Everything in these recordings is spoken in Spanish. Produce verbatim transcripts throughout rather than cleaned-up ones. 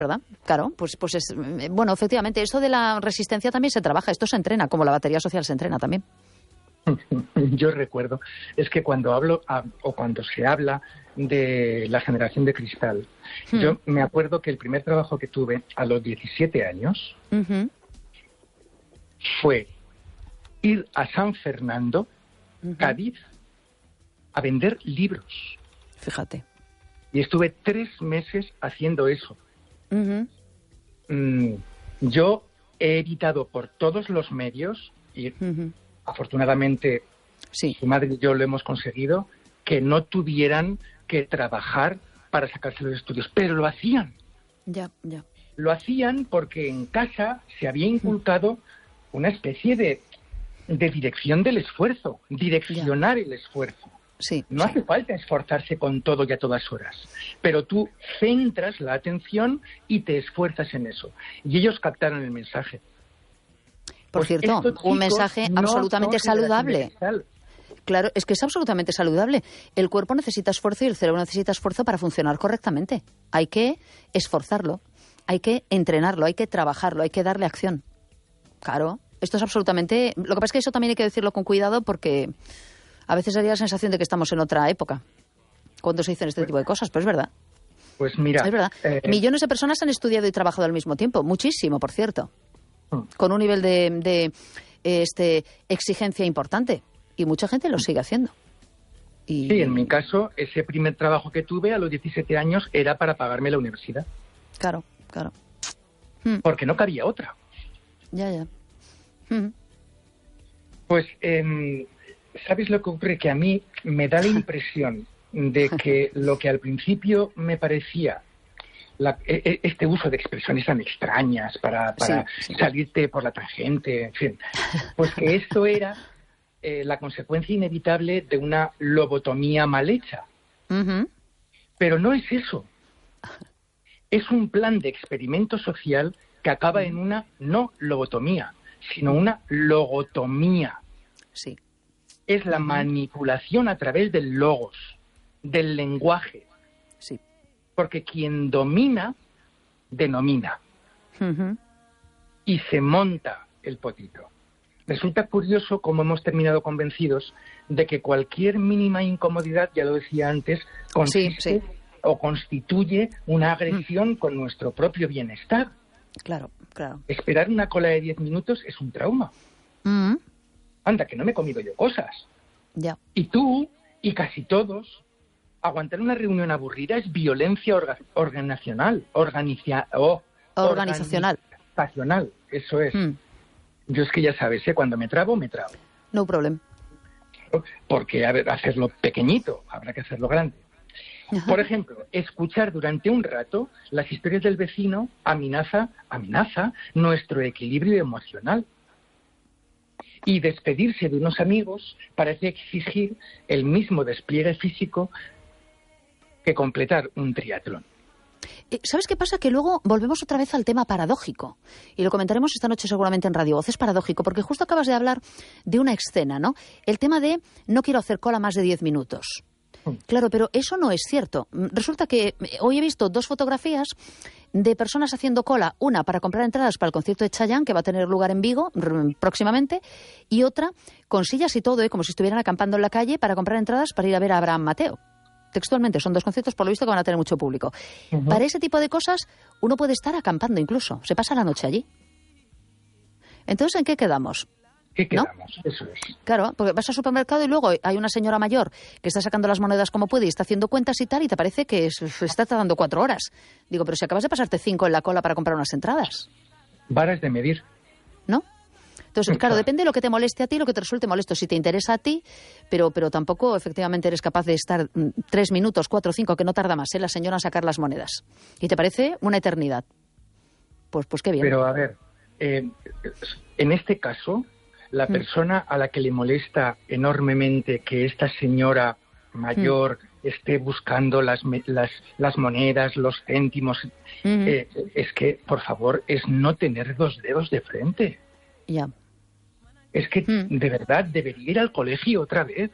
¿Verdad? Claro, pues, pues es... Bueno, efectivamente, esto de la resistencia también se trabaja, esto se entrena, como la batería social se entrena también. Yo recuerdo, es que cuando hablo a, o cuando se habla de la generación de cristal, hmm. yo me acuerdo que el primer trabajo que tuve a los diecisiete años uh-huh. fue ir a San Fernando, uh-huh. Cádiz, a vender libros. Fíjate. Y estuve tres meses haciendo eso. Uh-huh. Mm, yo he evitado por todos los medios y uh-huh. afortunadamente sí. su madre y yo lo hemos conseguido, que no tuvieran que trabajar para sacarse los estudios, pero lo hacían. Ya, ya. Lo hacían porque en casa se había inculcado una especie de, de dirección del esfuerzo, direccionar ya. el esfuerzo. Sí, no sí. hace falta esforzarse con todo y a todas horas, pero tú centras la atención y te esfuerzas en eso. Y ellos captaron el mensaje. Por Pues cierto, un mensaje no absolutamente saludable. Claro, es que es absolutamente saludable. El cuerpo necesita esfuerzo y el cerebro necesita esfuerzo para funcionar correctamente. Hay que esforzarlo, hay que entrenarlo, hay que trabajarlo, hay que darle acción. Claro, esto es absolutamente... Lo que pasa es que eso también hay que decirlo con cuidado porque a veces daría la sensación de que estamos en otra época cuando se dicen este tipo de cosas, pero es verdad. Pues mira... Es verdad. Eh... Millones de personas han estudiado y trabajado al mismo tiempo, muchísimo, por cierto. Con un nivel de, de este, exigencia importante. Y mucha gente lo sigue haciendo. Y... Sí, en mi caso, ese primer trabajo que tuve a los diecisiete años era para pagarme la universidad. Claro, claro. Porque no cabía otra. Ya, ya. Hmm. Pues, eh, ¿sabes lo que ocurre? Que a mí me da la impresión de que lo que al principio me parecía... La, este uso de expresiones tan extrañas para, para sí, sí. salirte por la tangente, en fin, pues que esto era eh, la consecuencia inevitable de una lobotomía mal hecha. Uh-huh. Pero no es eso. Es un plan de experimento social que acaba uh-huh. en una no lobotomía, sino una logotomía. Sí. Es la uh-huh. manipulación a través del logos, del lenguaje. Sí. Porque quien domina, denomina. Uh-huh. Y se monta el potito. Resulta curioso cómo hemos terminado convencidos de que cualquier mínima incomodidad, ya lo decía antes, consiste sí, sí. o constituye una agresión uh-huh. con nuestro propio bienestar. Claro, claro. Esperar una cola de diez minutos es un trauma. Uh-huh. Anda, que no me he comido yo cosas. Ya. Y tú, y casi todos... Aguantar una reunión aburrida es violencia orga, organizacional. Organicia, oh, organizacional. Organizacional, eso es. Mm. Yo es que ya sabes, ¿eh? Cuando me trabo, me trabo. No problem. Porque, a ver, hacerlo pequeñito, habrá que hacerlo grande. Ajá. Por ejemplo, escuchar durante un rato las historias del vecino amenaza, amenaza nuestro equilibrio emocional. Y despedirse de unos amigos parece exigir el mismo despliegue físico que completar un triatlón. ¿Sabes qué pasa? Que luego volvemos otra vez al tema paradójico. Y lo comentaremos esta noche seguramente en Radio Voz. Es paradójico, porque justo acabas de hablar de una escena, ¿no? El tema de no quiero hacer cola más de diez minutos. Mm. Claro, pero eso no es cierto. Resulta que hoy he visto dos fotografías de personas haciendo cola. Una para comprar entradas para el concierto de Chayanne, que va a tener lugar en Vigo próximamente, y otra con sillas y todo, ¿eh? Como si estuvieran acampando en la calle para comprar entradas para ir a ver a Abraham Mateo. Textualmente, son dos conciertos por lo visto que van a tener mucho público. Uh-huh. Para ese tipo de cosas uno puede estar acampando incluso, se pasa la noche allí. Entonces, ¿en qué quedamos? ¿Qué quedamos? ¿No? Eso es. Claro, porque vas al supermercado y luego hay una señora mayor que está sacando las monedas como puede y está haciendo cuentas y tal, y te parece que se está tardando cuatro horas. Digo, pero si acabas de pasarte cinco en la cola para comprar unas entradas. Varas de medir. ¿No? Entonces, claro, depende de lo que te moleste a ti, lo que te resulte molesto, si te interesa a ti, pero, pero tampoco efectivamente eres capaz de estar tres minutos, cuatro, cinco, que no tarda más, ¿eh? La señora a sacar las monedas. Y te parece una eternidad. Pues, pues qué bien. Pero a ver, eh, en este caso, la mm. persona a la que le molesta enormemente que esta señora mayor mm. esté buscando las, las, las monedas, los céntimos, mm. eh, es que, por favor, es no tener dos dedos de frente. Ya. Es que, mm. de verdad, debería ir al colegio otra vez.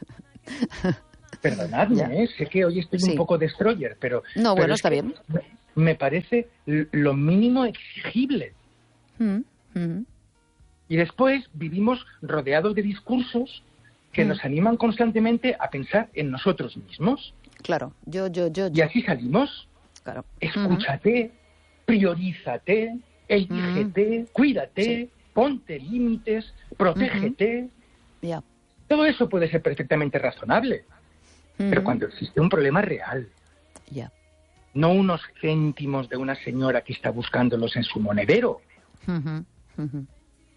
Perdonadme, ¿eh? Sé que hoy estoy sí. un poco destroyer, pero... No, pero bueno, está que, bien. me parece lo mínimo exigible. Mm, mm. Y después vivimos rodeados de discursos que mm. nos animan constantemente a pensar en nosotros mismos. Claro, yo, yo, yo, yo. Y así salimos. Claro. Escúchate, mm. priorízate, elígete, mm. cuídate, sí. ponte límites, protégete. Mm-hmm. Yeah. Todo eso puede ser perfectamente razonable. Mm-hmm. Pero cuando existe un problema real, yeah. no unos céntimos de una señora que está buscándolos en su monedero. Mm-hmm. Mm-hmm.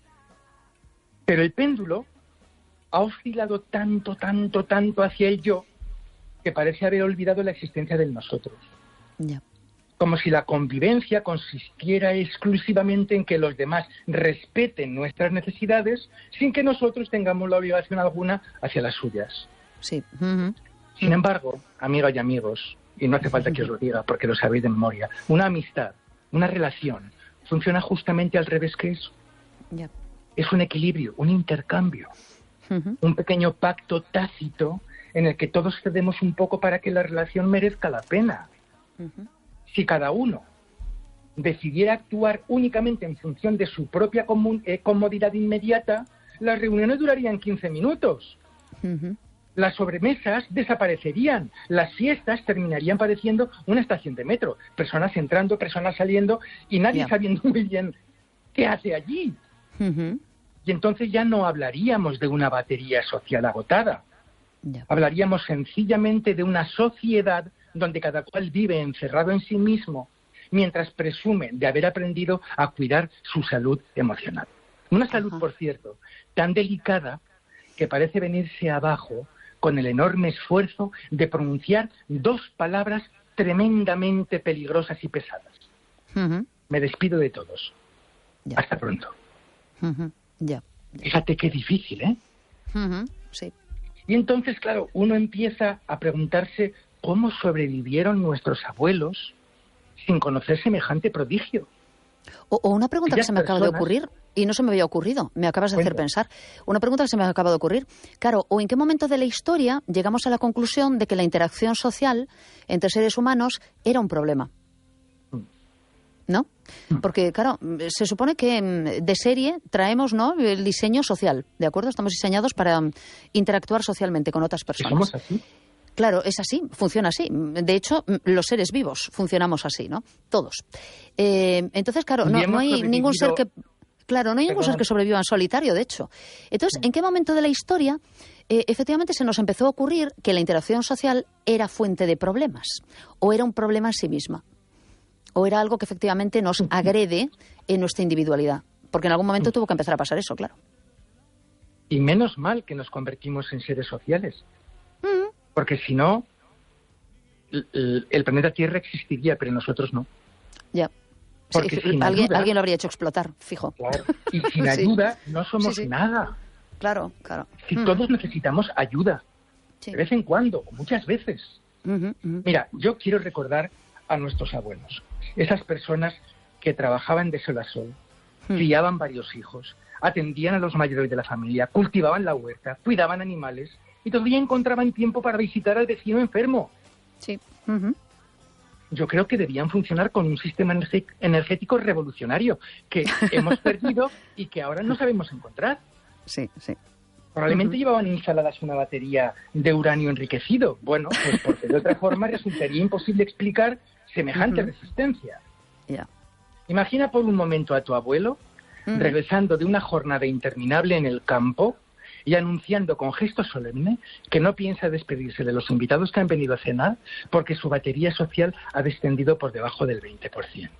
Pero el péndulo ha oscilado tanto, tanto, tanto hacia el yo que parece haber olvidado la existencia del nosotros. Yeah. Como si la convivencia consistiera exclusivamente en que los demás respeten nuestras necesidades sin que nosotros tengamos la obligación alguna hacia las suyas. Sí. Mm-hmm. Sin embargo, amigas y amigos, y no hace falta que os lo diga porque lo sabéis de memoria, una amistad, una relación, funciona justamente al revés que eso. Yeah. Es un equilibrio, un intercambio, uh-huh. un pequeño pacto tácito en el que todos cedemos un poco para que la relación merezca la pena. Uh-huh. Si cada uno decidiera actuar únicamente en función de su propia comun- eh, comodidad inmediata, las reuniones durarían quince minutos. Uh-huh. Las sobremesas desaparecerían, las fiestas terminarían pareciendo una estación de metro, personas entrando, personas saliendo y nadie yeah. sabiendo muy bien qué hace allí. Uh-huh. Y entonces ya no hablaríamos de una batería social agotada. Yeah. Hablaríamos sencillamente de una sociedad donde cada cual vive encerrado en sí mismo mientras presume de haber aprendido a cuidar su salud emocional. Una salud, uh-huh. por cierto, tan delicada que parece venirse abajo con el enorme esfuerzo de pronunciar dos palabras tremendamente peligrosas y pesadas. Uh-huh. Me despido de todos. Yeah. Hasta pronto. Uh-huh. Yeah. Fíjate qué difícil, ¿eh? Uh-huh. Sí. Y entonces, claro, uno empieza a preguntarse cómo sobrevivieron nuestros abuelos sin conocer semejante prodigio. O, o una pregunta Aquellas que se me acaba personas... de ocurrir y no se me había ocurrido, me acabas de Cuenta. hacer pensar. Una pregunta que se me acaba de ocurrir. Claro, ¿o en qué momento de la historia llegamos a la conclusión de que la interacción social entre seres humanos era un problema? ¿No? Porque, claro, se supone que de serie traemos, ¿no?, el diseño social, ¿de acuerdo? Estamos diseñados para interactuar socialmente con otras personas. ¿Somos así? Claro, es así, funciona así. De hecho, los seres vivos funcionamos así, ¿no? Todos. Eh, entonces, claro, no, no hay ningún ser que... Claro, no hay ningún ser que sobreviva en solitario, de hecho. Entonces, ¿en qué momento de la historia eh, efectivamente se nos empezó a ocurrir que la interacción social era fuente de problemas? ¿O era un problema en sí misma? ¿O era algo que efectivamente nos agrede en nuestra individualidad? Porque en algún momento tuvo que empezar a pasar eso, claro. Y menos mal que nos convertimos en seres sociales. Mm. Porque si no, el, el planeta Tierra existiría, pero nosotros no. Ya. Porque sí, sin alguien, ayuda, alguien lo habría hecho explotar, fijo. Claro. Y sin sí. ayuda no somos sí, sí. nada. Claro, claro. Si mm. todos necesitamos ayuda. Sí. De vez en cuando, o muchas veces. Uh-huh, uh-huh. Mira, yo quiero recordar a nuestros abuelos. Esas personas que trabajaban de sol a sol, hmm. criaban varios hijos, atendían a los mayores de la familia, cultivaban la huerta, cuidaban animales y todavía encontraban tiempo para visitar al vecino enfermo. Sí. Uh-huh. Yo creo que debían funcionar con un sistema energético revolucionario que hemos perdido y que ahora no sabemos encontrar. Sí, sí. Probablemente uh-huh. llevaban instaladas una batería de uranio enriquecido. Bueno, pues porque de otra forma resultaría imposible explicar semejante uh-huh. resistencia. Yeah. Imagina por un momento a tu abuelo uh-huh. regresando de una jornada interminable en el campo y anunciando con gesto solemne que no piensa despedirse de los invitados que han venido a cenar porque su batería social ha descendido por debajo del veinte por ciento.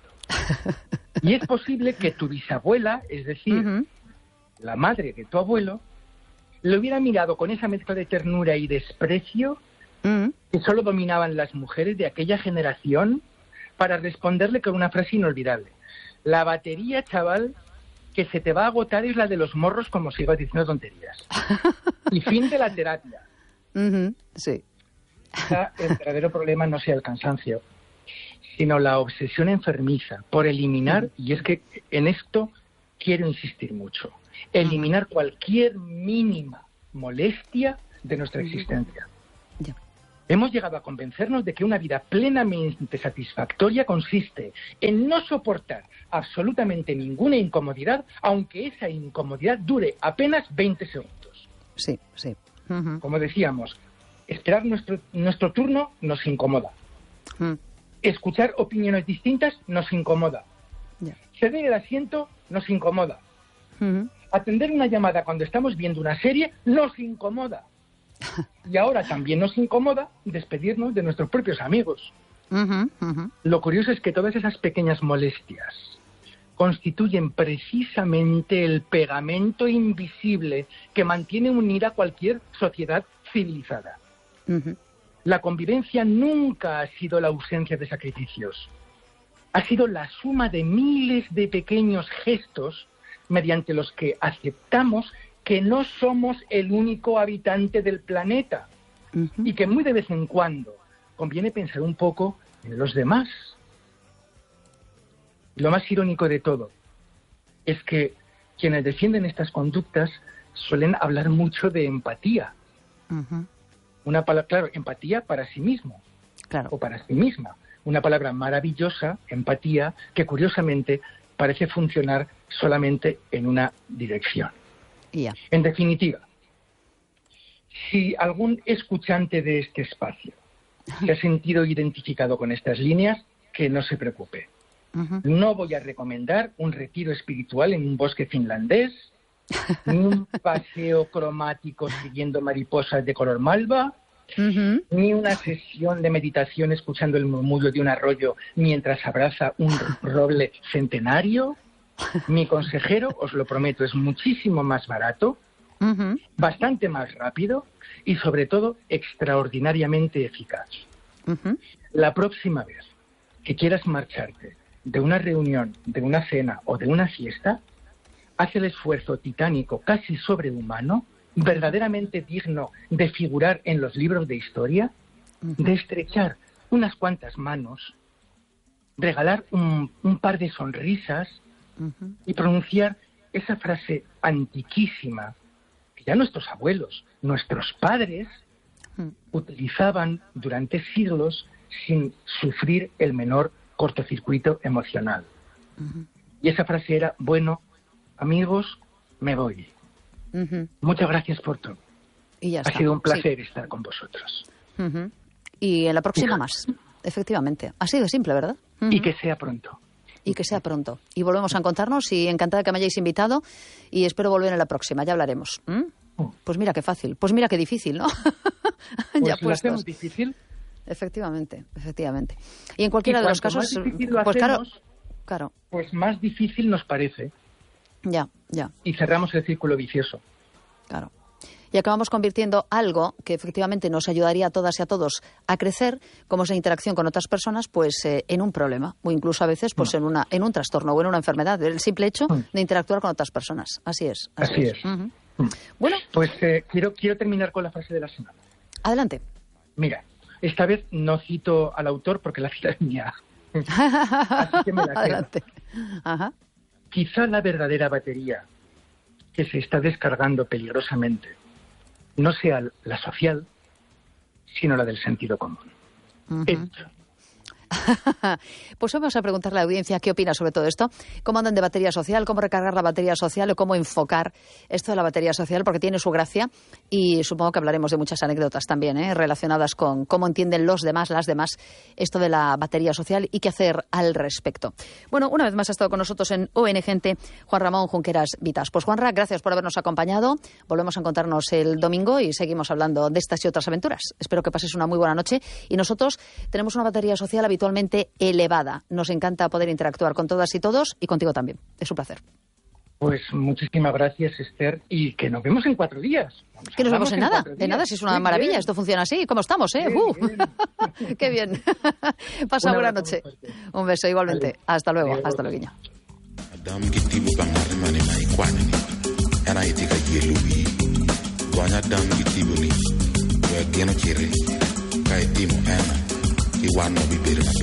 Y es posible que tu bisabuela, es decir, uh-huh. la madre de tu abuelo, le hubiera mirado con esa mezcla de ternura y desprecio uh-huh. que solo dominaban las mujeres de aquella generación para responderle con una frase inolvidable. La batería, chaval, que se te va a agotar es la de los morros, como sigas diciendo tonterías. Y fin de la terapia. Uh-huh. Sí. Quizá el verdadero problema no sea el cansancio, sino la obsesión enfermiza por eliminar, uh-huh. y es que en esto quiero insistir mucho, eliminar uh-huh. cualquier mínima molestia de nuestra existencia. Yeah. Hemos llegado a convencernos de que una vida plenamente satisfactoria consiste en no soportar absolutamente ninguna incomodidad, aunque esa incomodidad dure apenas veinte segundos. Sí, sí. Uh-huh. Como decíamos, esperar nuestro, nuestro turno nos incomoda. Uh-huh. Escuchar opiniones distintas nos incomoda. Yeah. Ceder el asiento nos incomoda. Uh-huh. Atender una llamada cuando estamos viendo una serie nos incomoda. Y ahora también nos incomoda despedirnos de nuestros propios amigos. Uh-huh, uh-huh. Lo curioso es que todas esas pequeñas molestias constituyen precisamente el pegamento invisible que mantiene unida cualquier sociedad civilizada. Uh-huh. La convivencia nunca ha sido la ausencia de sacrificios. Ha sido la suma de miles de pequeños gestos mediante los que aceptamos que no somos el único habitante del planeta, uh-huh, y que muy de vez en cuando conviene pensar un poco en los demás. Lo más irónico de todo es que quienes defienden estas conductas suelen hablar mucho de empatía. Uh-huh. Una palabra, claro, empatía para sí mismo, claro, o para sí misma. Una palabra maravillosa, empatía, que curiosamente parece funcionar solamente en una dirección. Yeah. En definitiva, si algún escuchante de este espacio se ha sentido identificado con estas líneas, que no se preocupe. Uh-huh. No voy a recomendar un retiro espiritual en un bosque finlandés, ni un paseo cromático siguiendo mariposas de color malva, uh-huh, ni una sesión de meditación escuchando el murmullo de un arroyo mientras abraza un roble centenario. Mi consejero, os lo prometo, es muchísimo más barato, uh-huh, bastante más rápido y, sobre todo, extraordinariamente eficaz. Uh-huh. La próxima vez que quieras marcharte de una reunión, de una cena o de una fiesta, haz el esfuerzo titánico, casi sobrehumano, verdaderamente digno de figurar en los libros de historia, uh-huh, de estrechar unas cuantas manos, regalar un, un par de sonrisas, uh-huh, y pronunciar esa frase antiquísima que ya nuestros abuelos, nuestros padres, uh-huh, utilizaban durante siglos sin sufrir el menor cortocircuito emocional. Uh-huh. Y esa frase era: bueno, amigos, me voy. Uh-huh. Muchas gracias por todo. Y ya ha está. sido un placer sí. estar con vosotros. Uh-huh. Y en la próxima más, efectivamente. Así de simple, ¿verdad? Uh-huh. Y que sea pronto. Y que sea pronto. Y volvemos a encontrarnos y encantada que me hayáis invitado y espero volver en la próxima, ya hablaremos. ¿Mm? Uh. Pues mira qué fácil, pues mira qué difícil, ¿no? Pues ya lo hacemos difícil. Efectivamente, efectivamente. Y en cualquiera y de los casos, más difícil lo pues hacemos, claro, claro, pues más difícil nos parece. Ya, ya. Y cerramos el círculo vicioso. Claro. Y acabamos convirtiendo algo que efectivamente nos ayudaría a todas y a todos a crecer, como es la interacción con otras personas, pues eh, en un problema, o incluso a veces pues no. en una en un trastorno o en una enfermedad, el simple hecho de interactuar con otras personas. Así es. Así, así es. es. Uh-huh. Bueno, pues eh, quiero quiero terminar con la frase de la semana. Adelante. Mira, esta vez no cito al autor porque la cita es mía. Así que me la Adelante. Ajá. Quizá la verdadera batería que se está descargando peligrosamente no sea la social, sino la del sentido común. Uh-huh. Esto. Pues vamos a preguntarle a la audiencia qué opina sobre todo esto, cómo andan de batería social, cómo recargar la batería social o cómo enfocar esto de la batería social, porque tiene su gracia y supongo que hablaremos de muchas anécdotas también ¿eh? relacionadas con cómo entienden los demás, las demás, esto de la batería social y qué hacer al respecto. Bueno, una vez más ha estado con nosotros en O N Gente Juan Ramón Junqueras Vitas. Pues Juanra, gracias por habernos acompañado, volvemos a encontrarnos el domingo y seguimos hablando de estas y otras aventuras. Espero que pases una muy buena noche y nosotros tenemos una batería social habitual Habitualmente elevada. Nos encanta poder interactuar con todas y todos y contigo también. Es un placer. Pues muchísimas gracias, Esther, y que nos vemos en cuatro días. Nos que nos vemos en, en nada, en nada, si es una sí, maravilla. Bien. Esto funciona así. ¿Cómo estamos, eh? Bien, uh. bien. Qué bien. Pasa una buena noche. Un beso igualmente. Vale. Hasta luego. Adiós. Hasta luego. Niño.